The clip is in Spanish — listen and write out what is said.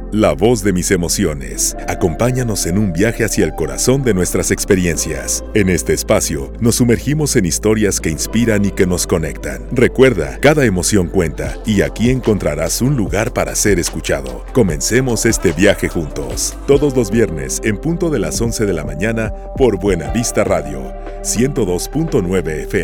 La voz de mis emociones. Acompáñanos en un viaje hacia el corazón de nuestras experiencias. En este espacio, nos sumergimos en historias que inspiran y que nos conectan. Recuerda, cada emoción cuenta y aquí encontrarás un lugar para ser escuchado. Comencemos este viaje juntos. Todos los viernes, en punto de las 11 de la mañana, por Buena Vista Radio, 102.9 FM.